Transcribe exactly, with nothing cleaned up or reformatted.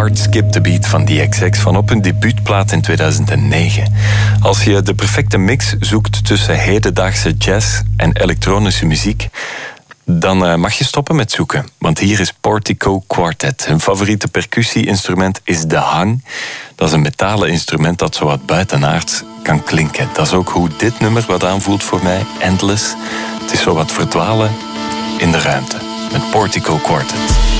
Hard Skip the Beat van D X X van op hun debuutplaat in tweeduizend negen. Als je de perfecte mix zoekt tussen hedendaagse jazz en elektronische muziek, dan mag je stoppen met zoeken. Want hier is Portico Quartet. Hun favoriete percussie-instrument is de hang. Dat is een metalen instrument dat zo wat buitenaards kan klinken. Dat is ook hoe dit nummer wat aanvoelt voor mij, Endless. Het is zo wat verdwalen in de ruimte. Met Portico Quartet.